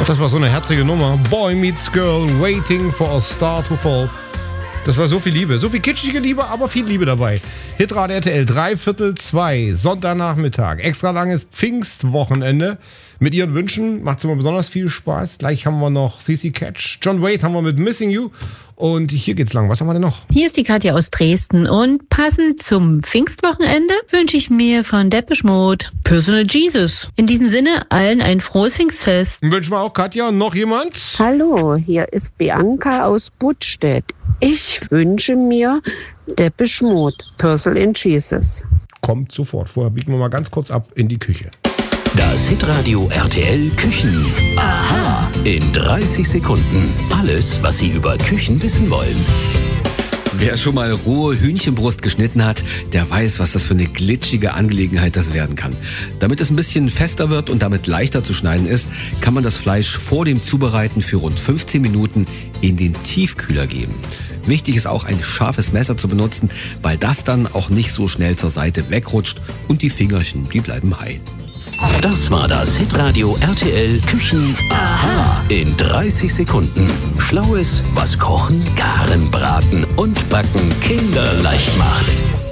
Das war so eine herzige Nummer. Boy meets Girl, waiting for a star to fall. Das war so viel Liebe, so viel kitschige Liebe, aber viel Liebe dabei. Hitrate RTL, 3/4, Sonntagnachmittag. Extra langes Pfingstwochenende. Mit Ihren Wünschen macht es immer besonders viel Spaß. Gleich haben wir noch CC Catch. John Wade haben wir mit Missing You. Und hier geht's lang. Was haben wir denn noch? Hier ist die Katja aus Dresden. Und passend zum Pfingstwochenende wünsche ich mir von Depeche Mode Personal Jesus. In diesem Sinne allen ein frohes Pfingstfest. Wünschen wir auch Katja und noch jemand? Hallo, hier ist Bianca aus Buttstedt. Ich wünsche mir Depeche Mode Personal Jesus. Kommt sofort. Vorher biegen wir mal ganz kurz ab in die Küche. Das Hitradio RTL Küchen. Aha. In 30 Sekunden. Alles, was Sie über Küchen wissen wollen. Wer schon mal rohe Hühnchenbrust geschnitten hat, der weiß, was das für eine glitschige Angelegenheit das werden kann. Damit es ein bisschen fester wird und damit leichter zu schneiden ist, kann man das Fleisch vor dem Zubereiten für rund 15 Minuten in den Tiefkühler geben. Wichtig ist auch, ein scharfes Messer zu benutzen, weil das dann auch nicht so schnell zur Seite wegrutscht und die Fingerchen, die bleiben heil. Das war das Hitradio RTL Küchen. Aha. In 30 Sekunden. Schlaues, was Kochen, Garen, Braten und Backen kinderleicht macht.